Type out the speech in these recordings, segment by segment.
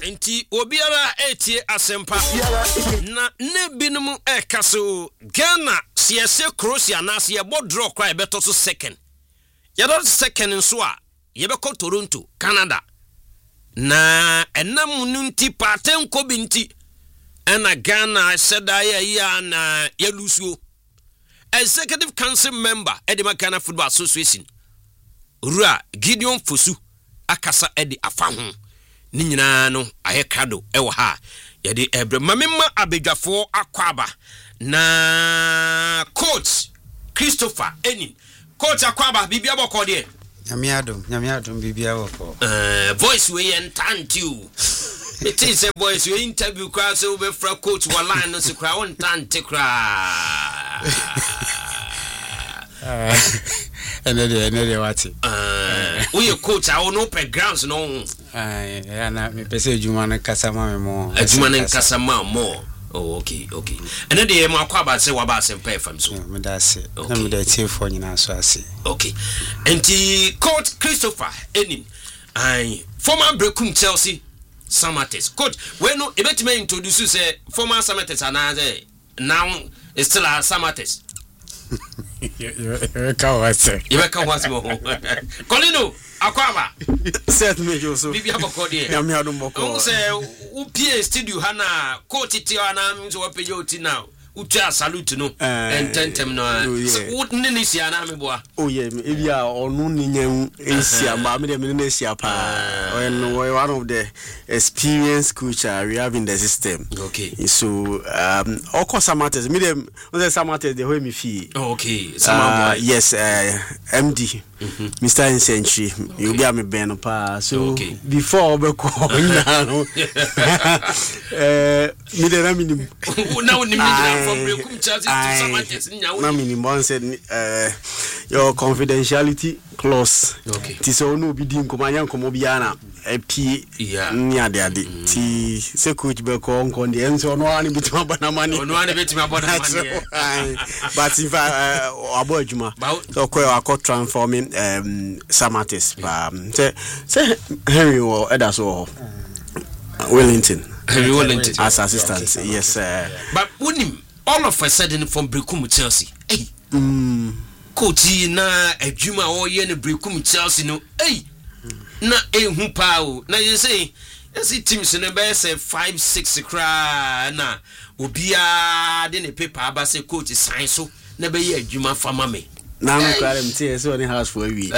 Enti obiara etie asempa na ne binum kaso Ghana siese Croatia na se yebo draw cry beto so second. Yedo second nso a yebekọ Toronto, Canada. Na enam nunti paten ko binti ena Ghana seda ya na yelusuo. Executive Council member Edema Ghana Football Association Rua Gideon Fosu akasa edi afa ho ni nyina no ayekado ewo ha yede ebre mamemma abedwafo akwaba na coach Christopher Enin coach akwaba bibia boko de nyamiadum bibia boko voice we entantiu it is a voice we interview crowd so be fra coach wala no se crowd on tante crowd enede wati we coach I no pe grounds no ya na me pese adwuma no kasama me mo adwuma no kasama mo. Oh, okay. And then the Makwaba say what about some pay from so. That's it. I'm the chief for you now, so I see. Okay. And the coach Christopher Enin, former Brekum Chelsea Samates. Coach, when no bet me introduce you say former Samates and now it's still a Samates. You can't watch more. Colino, Aquaba. Set me you so. Bibi aboko de. Nyamiadum boko. Say u PA studio hana coach ti ana so pejoti now. Ucha salute no ententem no what nini sia na me boa oh yeah e bia onu ninyan esia ma me de me na esia pa when one of the experienced coach we have in the system. Okay, so all course Samates me dem Samates the way me fee. Okay, yes, MD Mr. Incentive you be me ben pa so okay. Before we call now me de na minim now ni me from Brekum Chelsea to Samates nya na minimum said your confidentiality clause. Okay, ti so no bi di nkomanya nkomo bia na epi ni ade ti se coach be ko nko de enso no ani bitima bana mani but if abo adwuma so ko akọ transforming Samates say Henry or Ederson Wellington as assistant. Yes, but unim all of a sudden from Brekum Chelsea. Hey, coach na adwuma o ye ne Brekum Chelsea no. Hey, na ehu pa o. Na you say, yes teams no be say 5-6 kra na obia de ne paper aba say coach sign so na be ye adwuma fama me. Na no kra dem tie so any house for we.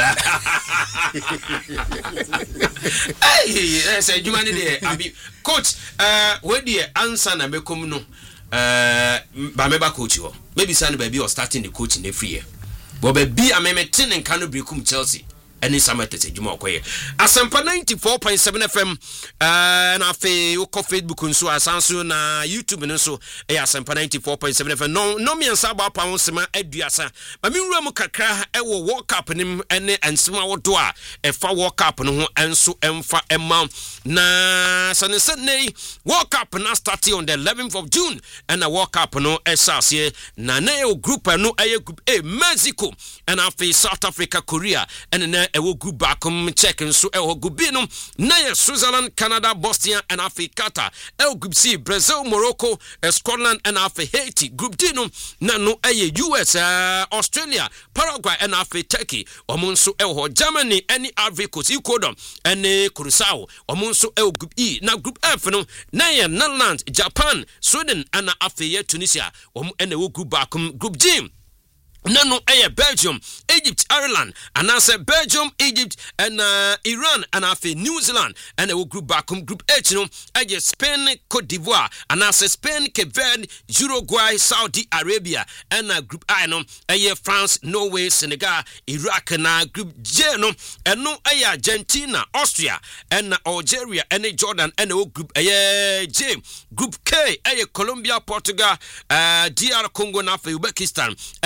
Hey, say adwuma ne de abi coach we dey answer na mekom no ba me ba coach ho maybe say baby or starting the coach in every year but baby amemete ne kan no Brekum Chelsea any Samates adwuma okoye Asempa 94.7 FM na fe wo ko Facebook nso asanso na YouTube nso Asempa 94.7 FM no me nsa ba pa ho sema aduasa ma me wura mu kakra wo World Cup nim ene ensema wodo a fa World Cup no ho enso emfa emma na sanese nei World Cup na start on the 11th of June and a World Cup no esase na na group no group A Mexico and afi South Africa, Korea and na ewo group back check nso group B no na Switzerland, Canada, Bosnia and afi Qatar group C Brazil, Morocco, Scotland and afi Haiti. Group D no na no US, Australia, Paraguay and afi Turkey. Omunso Germany any Ivory Coast, Ecuador and Curacao. Omunso group E. Na group F no na Netherlands, Japan, Sweden and afi Tunisia. And group back group G. Nano Belgium, Egypt, Ireland, and I said Belgium, Egypt, and Iran, and I say New Zealand, and they will group back group H, you know, Spain, Cote d'Ivoire, and I say Spain, Cape Verde, Uruguay, Saudi Arabia, and group I know, France, Norway, Senegal, Iraq, and group J, no, and no, Argentina, Austria, and Algeria, and Jordan, and group J, group K, Colombia, Portugal, DR Congo, and Uzbekistan, and group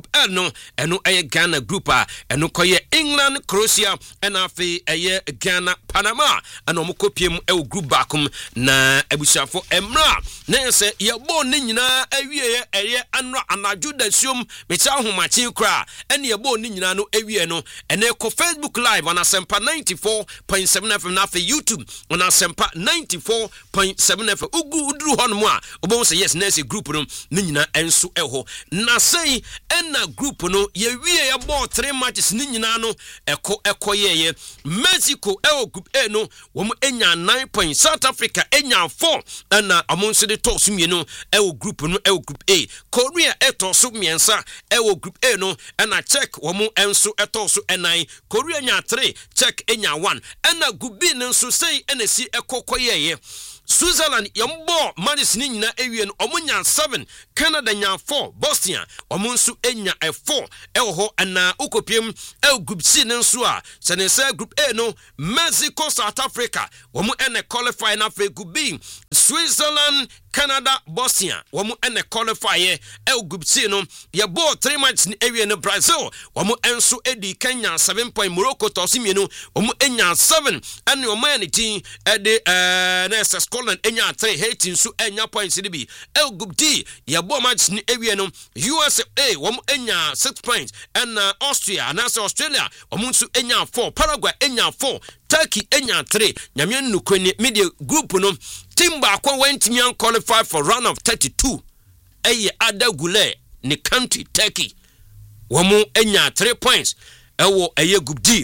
L no eno eye Ghana group a eno koye England Croatia ena afi eye Ghana Panama ana omukopiem e group bakum na abusuafo emra na se ye bo ne nyina awie eye anra anadwo da siom mecha homachi kra ene ye bo ne nyina no awie no ene ko Facebook live on Asempa 94.7 FM na afi YouTube on Asempa 94.7 FM ugu udru hono a obo say yes na se group no ne nyina enso eho na sei ena group no ye wie ye bo 3 matches ne nyina no ekoyeye Mexico group A no womu enya 9 points, South Africa enya 4 na amonse de to so mienu group no group A. Korea to so miensa group A no na Czech womu enso to so enan. Korea nya 3, Czech enya 1 na group B no so sei si ekokoyeye. Switzerland yambo manis ni nyina ewie no omunya 7, Canada nya 4, Bosnia omunsu enya 4 ho ana ukopiem group C nso a senese group A no Mexico, South Africa omu ene qualify na group B, Switzerland, Canada, Bosnia womu ene qualify group C no ye bo 3 matches ni ewie no Brazil womu enso edi Kenya 7 point, Morocco tosimienu omu enya 7 ene omu ene tin ede na Scotland enya 3, Haiti nso enya points ni bi group D ye bo match ni ewie no USA womu enya 6 points and Austria na Australia womu nso enya 4, Paraguay enya 4, Turkey enya 3 nyame nukweni media group no team ba kwa went me qualify for round of 32 Ada Gule ni country Turkey womu enya 3 points ewo group D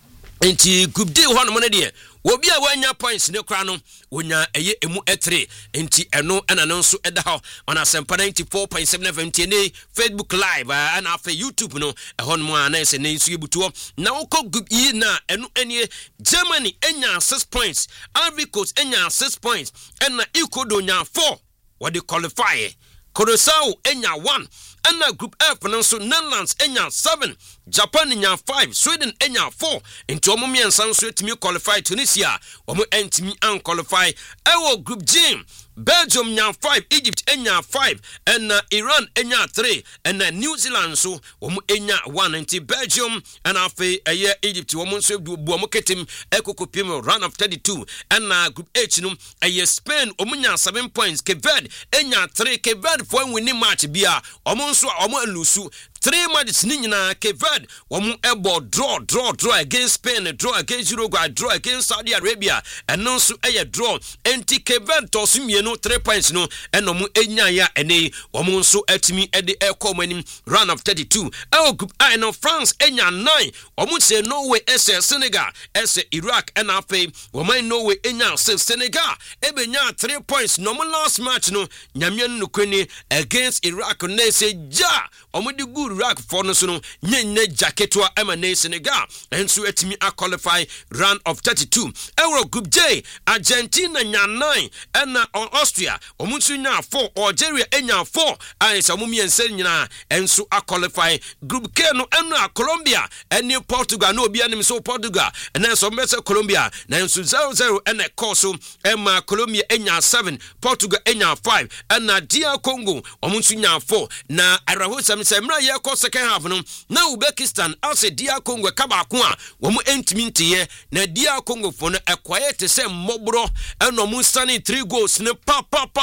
enti group D ho no mo ne de obi a wanya points ne kra no wonya emu 3 enti eno ana no nso eda ho on Asempa 94.7 FM ne Facebook live and afa YouTube no ehon mo ana se ne nso yebuto na woko group E na eno enie Germany enya 6 points, Ivory Coast enya 6 points and Ecuador nya 4 what they qualify Curaçao enya 1 and group F no so Netherlands enya 7, Japan enya 5, Sweden enya 4 into omo miensan so etimi qualify Tunisia omo entimi an qualify group G Belgium nya 5, Egypt enya 5 and Iran enya 3 and New Zealand so omo enya 1 and Belgium and afi Egypt omo so bu omo ketim ekokopim round of 32 and group H no Spain omo nya 7 points, Cape Verde enya 3, Cape Verde for winning match bia omo nso omo lusu 3 matches ni nyina Cape Verde womu ebo draw against Spain, draw against Uruguay, draw against Saudi Arabia and nso draw enti Cape Verde to so mienu 3 points no eno mu enya ya ene womu nso atimi ede ekomanim round of 32 group I no France enya 9 womu se Norway Senegal Iraq and afi woman Norway enya Senegal ebenya 3 points no mu last match no nyame no kwani against Iraq na se ja omu di good Iraq for no so no nyenye jacketwa emane Senegal enso etimi a qualify round of 32 Euro group J Argentina nya 9 and Austria omunsu nya 4 Algeria enya 4 and so mumiense nyina enso a qualify group K no ena Colombia ene Portugal no obi anim so Portugal and so mese Colombia na enso 0-0 ene course ema Colombia enya 7 Portugal enya 5 and DR Congo omunsu nya 4 na araho samra ye ko second half no na Uzbekistan ase DR Congo kaba ko a wo mu entimi ntiye na DR Congo fo no ekwaye te se mmobro eno mu sani 3 goals ne pa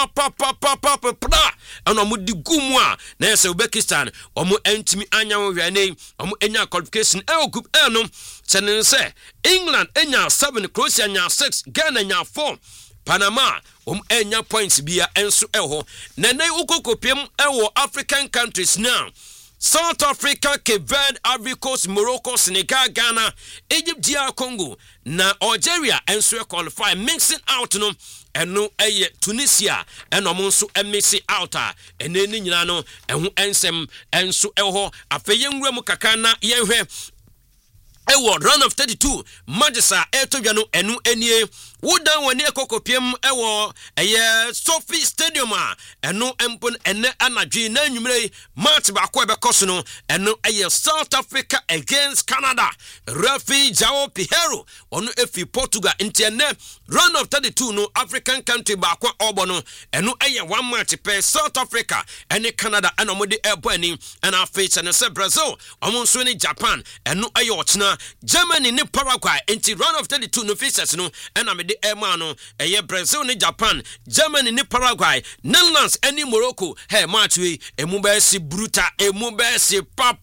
eno mu digumu a na ese Uzbekistan wo mu entimi anya wo hwane wo mu enya qualification group L no senense England enya 7, Croatia enya 6, Ghana enya 4, Panama enya points bia enso eho na nei ukokopiem African countries now South Africa, Cape Verde, Ivory Coast, Morocco, Senegal, Ghana, Egypt, DR Congo na Algeria enso qualify mixing out no eno Tunisia eno monso mixing out ene ni nyina no ehu ensem enso eho afeye nwura mu kaka na yenhwe round of 32 Manchester etodwa no enu enie wodan wani ekokopiem ewo eye Sophie Stadium a eno empon ene anadwe na nwumre match ba ko ebekoso no eno eye South Africa against Canada. Rafi Jao Pihero ono efi Portugal ntene round of 32 no African country ba ko obo no eno eye one match per South Africa ene Canada eno mode ebo ani ena face ene se Brazil omonso ni Japan eno eye ochina Germany ni Paraguay enti round of 32 no faces no ena mede ema no eye Brazil ni Japan Germany ni Paraguay Netherlands eni Morocco hey match we emu ba si bruta emu ba si pa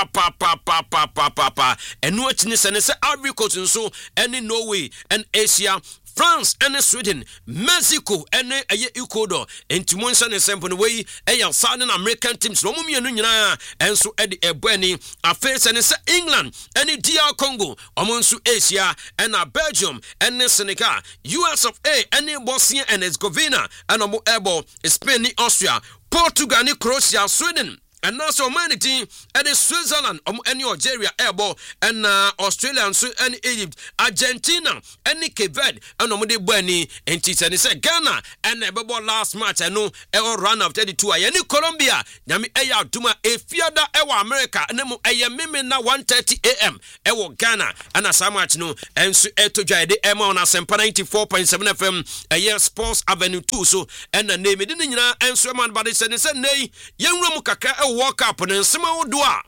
enu ochini se ne se Ivory Coast nso eni Norway and Asia France and Sweden, Mexico and Ecuador, and Timonsa and Sample way, a Southern American teams, no Mumia, and so Eddie Ebweni, affairs and England, and DR Congo, Amonsu Asia, and Belgium, and Senegal, US of A, and Bosnia and Herzegovina, and Ebo, Spain, Austria, Portugal, and Croatia, Sweden. And now so many team and Switzerland and Algeria airborne and Australia and Egypt, Argentina and Cape Verde and Omode Bweni and Titani said Ghana and Ebo last match I know ever run of 32 and Colombia Yami Aya Duma a Fiada Ewa America and Nemo Aya Mimi na 1:30 AM Ewo Ghana and as much no and so to Jade Emma on a Sempa 94.7 FM a year Sports Avenue 2 so and the name it didn't and so man but it's nay young Romukaka walk up and some doa.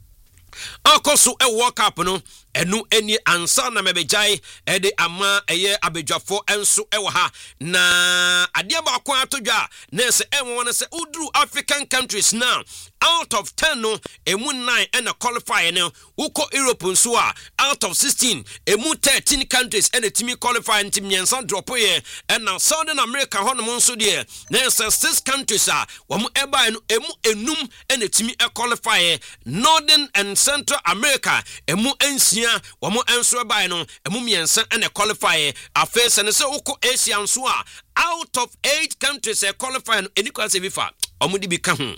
Akoso e walk up no enu eni ansa na mebejai ede ama eye abedwafo enso e ha na ade ba kwa atodwa na se enwo na se udru African countries now out of 10 no emu 9 and qualify no uko Europe nso a out of 16 emu 13 countries and timi qualify ntim nyensa drop ye and now Southern America hono nso de na se 6 countries a wo eba no emu enum and timi qualify Northern and Central America emu ensia womo enso by no emu miensa and qualify affairs and so uko Asia nso a out of 8 countries qualify no eni kwase bifa omudi bi ka ho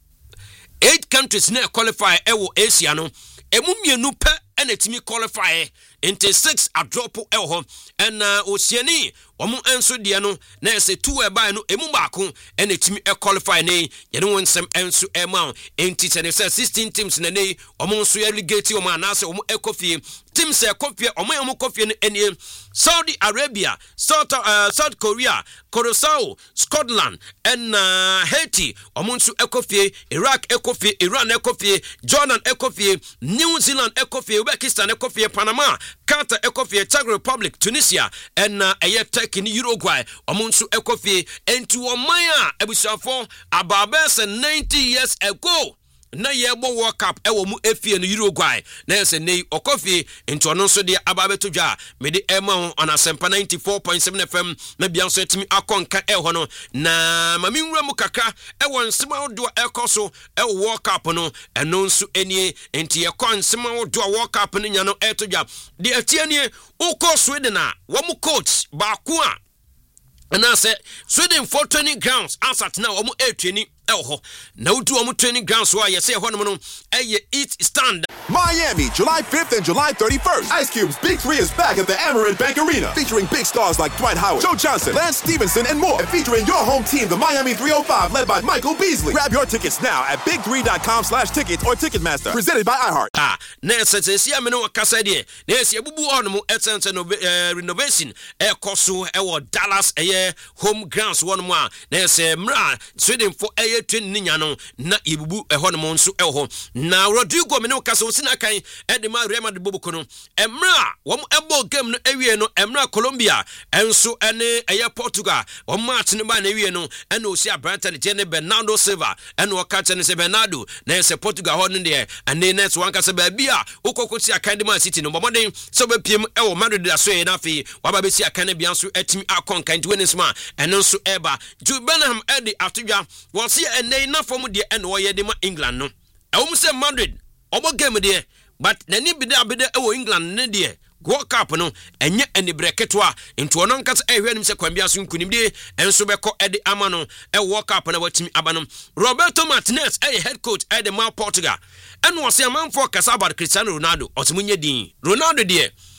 8 countries na qualify ewo Asia no emu mienu pe and etimi qualify into 6 a drop ewo and Oceania omo enso de no na se 2 eba no emu baako and etimi qualify ne ye no wonsem enso ema enti se 16 teams na ne omo enso relegate omo anase omo ekofie teams ekofie omo omo kofie no enie Saudi Arabia, South Korea, Curaçao, Scotland, and Haiti, Omunsu Ekofie, Iraq Ekofie, Iran Ekofie, Jordan Ekofie, New Zealand Ekofie, Uzbekistan Ekofie, Panama, Qatar Ekofie, Czech Republic, Tunisia, and Turkey in Uruguay, Omunsu Ekofie, and to Omaya, Ebusafo, Ababes 90 years ago. Na yebo World Cup ewo mu efie no Uruguay na se nei okofi into ono so de ababeto dwa me de ema on Asempa 94.7 FM na bia so etimi akonka eho no na mami nwura mu kakra ewo nsema odo ekoso ewo World Cup no eno nso enie enti ekon nsema odo World Cup no nya no eto dwa de atianie uko Sweden a wo mu coach ba ko a na se Sweden for training grounds asat na wo mu etweni now do training grounds why you say each stand. Miami, July 5th and July 31st. Ice Cube's Big 3 is back at the Amerant Bank Arena, featuring big stars like Dwight Howard, Joe Johnson, Lance Stevenson, and more. And featuring your home team, the Miami 305, led by Michael Beasley. Grab your tickets now at big3.com/tickets or Ticketmaster. Presented by iHeart. Renovation. Dallas home grounds one more. Sweden for training no na ibubu eho no monso eho na Rodrigo me no kasa osina kan edema Real Madrid bobuko no emra wom ebo game no ewie no emra Colombia enso ene Portugal wom match no ba na ewie no ene osi Abranta ne Bernardo Silva ene o ka se Bernardo na se Portugal ho no de ene next one kasa ba bia ukokoti akan Man City no bomoden so be piem ewo Madrid da so e na fi waba be si akan bia so atimi akon kan wenisma ene nso eba Jude Bellingham edi atodwa was here and they not from the end why they England no. I almost say Madrid obo game there, but nani be there England ne there. World Cup no enye eni breketwa into onon kasa ehwe nim se kwambia so nkunimde enso beko ede amano World Cup na watimi abano Roberto Martinez head coach the Man Portugal and was a man for kasa about Cristiano Ronaldo otimunye din Ronaldo there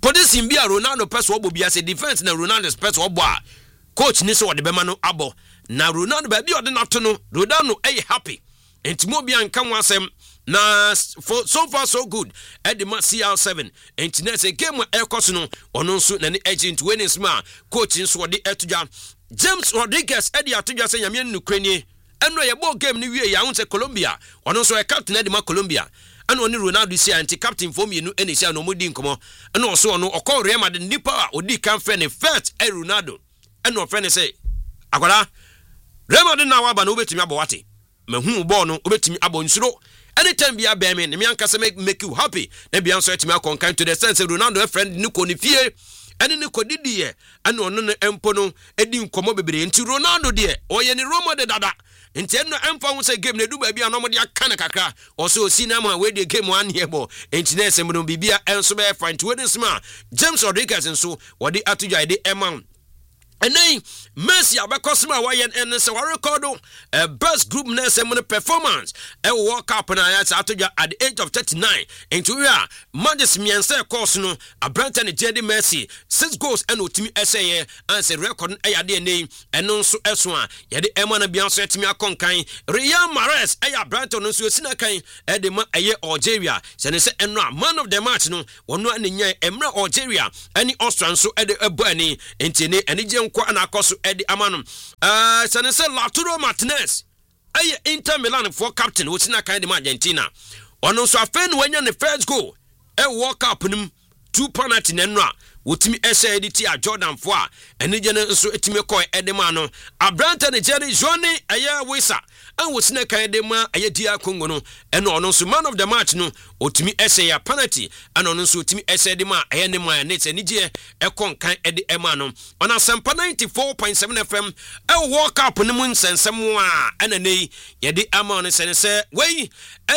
position bi a Ronaldo person obo bia say defense na Ronaldo's person obo a coach ni so de bema no abo na Ronaldo ba bi ode na to no Ronaldo happy entimo bia nka ho asem na so far so good at the CR7 and say game ekoso no ono nso na ni agent winning smart coach nso de etuja James Rodriguez edi atuja say nyame nnukrani eno ye ball game ni wie ya ho say Colombia ono nso e captain de ma Colombia and oni Ronaldo si anti captain for me no eni si no modi nkomo eno so ono okọ Real Madrid nipa a odi kan fe ne first Ronaldo eno fe ne say akwara Real Madrid na wa ba no obetumi abowate mahu ball no obetumi abonsuro anytime bia be me me anka say make you happy na bia so etimi akonkan to the sense Ronaldo friend ni ko ni fie ene ni ko didie ene ono no empo no edi nkomo bebre nti Ronaldo de oye ni Roma de dada nti eno emfa ho say game na du ba bia no mo de aka na kakra o so osi na ma we de game one here bo nti na esem no bibia enso be find to this man James Rodriguez nso wo de atujai de emma and then Messi abekosima wayen and so record best group nurse performance World Cup na at the age of 39 into where Manchester Miense course no a Brandon Jedi Messi 6 goals and otimi essay and say record ayade name and no so eswa yede emana bianso etimi akonkan Riyad Mahrez Brandon no so sinakan e de ma eye Algeria se say enno man of the match no wono anenya emra Algeria any Austrian so e de ebani entene eni kwa na akoso edi amano sanese Lautaro Martinez Inter Milan for captain wotina kan de Argentina ono so afen wanya ne first goal World Cup nim 2 penalty nenra wotimi editi a Jordan fo a eni je ne nso etimi ko edema no Abranta ne Jerry Johnny Wisa an wotina kan de ma dia Congo no eno ono so man of the match no otimi ya penalty an ono so otimi de ma ne ma ne tani je ekon kan ede ema no ona sampa 94.7 FM World Cup ne mun sensem a anane ye de ama no sense wey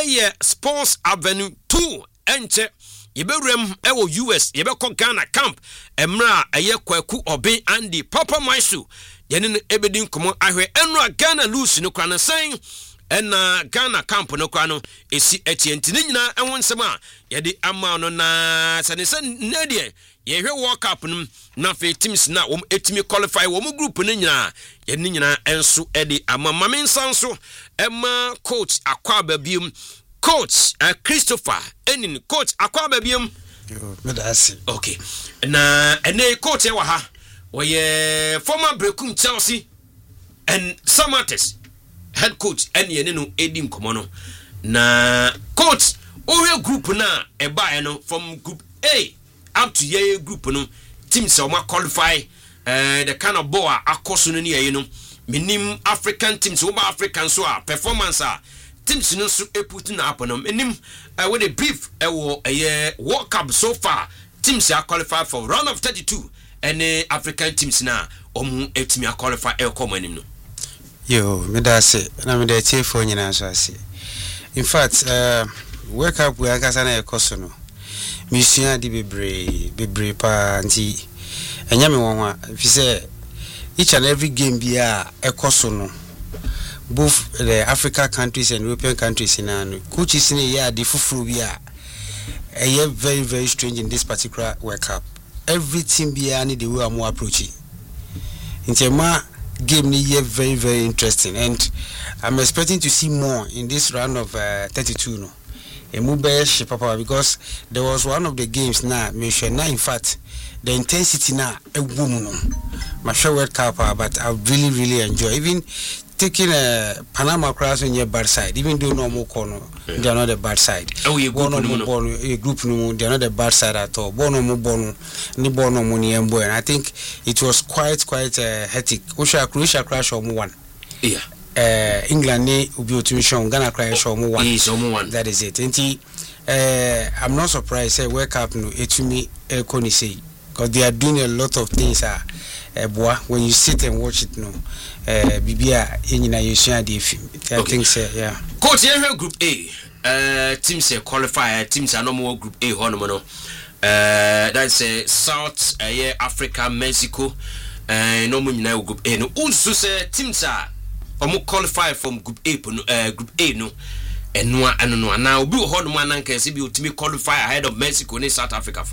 Sports Avenue 2 enche Yebewrem US yebekọ Ghana camp emra Kwaku Obi Andy Papa Maisu yene ebedin komo ahwe enra Ghana loose no kwa no sen ena Ghana camp no kwa no esi etienti ni nyina enwo nsem a yede ama no na sanese nedie yehwe World Cup no na fe teams na wom etimi qualify wom group no nyina yene nyina enso edi ama mamensa nso ema coach Akwa Babium Coach Christopher enin coach Akwa Babium okay na ene coach e wa ha we former Brecum Chelsea and Samates head coach ene ye no edim komo no na coach owe group na e ba no from group A up to ye group no teams o ma qualify the kind of ball akoso no ne ye no minim African teams over African so performance teams no so put na happen enim with a brief World Cup so far teams are qualified for round of 32 and African teams na etimi qualify come enim no yo me da say na me da tie for nyina so ase in fact World Cup we aka sana ekoso no mission di bebre pa nti enya me wonwa fi say each and every game bia ekoso no both the African countries and European countries in and coaches in a the fufu we are very very strange in this particular World Cup. Every team be the way I'm more approaching. In Tema game ni very very interesting and I'm expecting to see more in this round of 32 no. A move papa because there was one of the games now mentioned now in fact the intensity now a woman no. My show World Cup but I really enjoy even taking a Panama cross on your bad side, even though no more corner, they are not the bad side. Oh, you go a group no, they are not the bad side at all. Bono mo bono, ni bono money and boy. And I think it was quite hectic. Croatia crash on one. Yeah. England ni ubi otumission Ghana crash on one. Yes, on one. That is it. And I'm not surprised. Say World Cup no, etumi koni say because they are doing a lot of things. When you sit and watch it no bibia enyina yesua de film I think say yeah coach here group A teams qualify teams are normal group A hono no that's South Africa Mexico no mo nyina group A no unso say teams are omo qualify from group A no eno no na obi hono man nan kan se bi otimi qualify ahead of Mexico and South Africa for no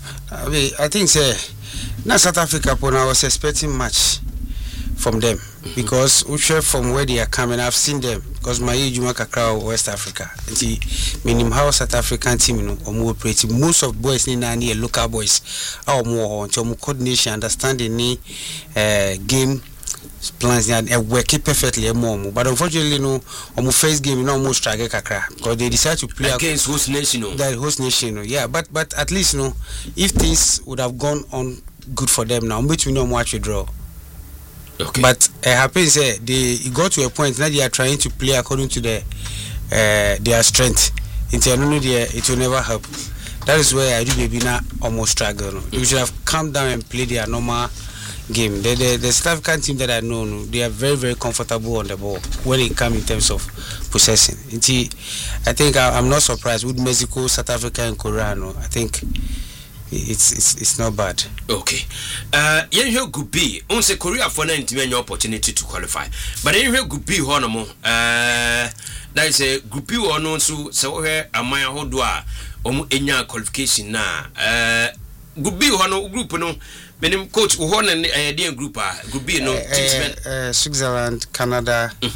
I think say now South Africa I was expecting much from them because from where they are coming, I've seen them because my age Kakra West Africa. And meaning how South African team operating. Most of boys in local boys are more coordination, understanding game plans and working perfectly more. But unfortunately, on first game, almost strike Kakra because they decided to play against host nation. That host nation, yeah. But at least if things would have gone on good for them now, which we know watch a draw. Okay. But it happens they got to a point now they are trying to play according to their strength. It will never help. That is where I do baby now almost struggle. You should have come down and play their normal game. The South African team that I know, they are very, very comfortable on the ball when it comes in terms of possessing. I think I'm not surprised with Mexico, South Africa, and Korea. I think it's not bad. Okay. You hear Group B. On say Korea for an opportunity to qualify. But you hear Group B honomo. That is a Group B or no so here a Maya Hodwa enya qualification na. Group B hono group no. Meaning coach Uhon and a group Group B no Switzerland, Canada. I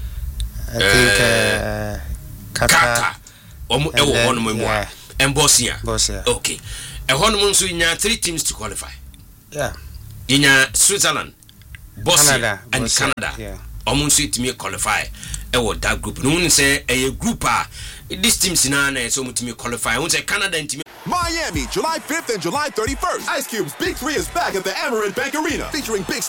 think Qatar. And Bosnia. Okay. A one so in 3 teams to qualify. Yeah. In Switzerland, Bosnia, and Canada. Yeah. Almost to me qualify. That group. No one say a group this team's in so much to me qualify. I want say Canada and Miami, July 5th and July 31st. Ice Cube's Big 3 is back at the Amarin Bank Arena, featuring big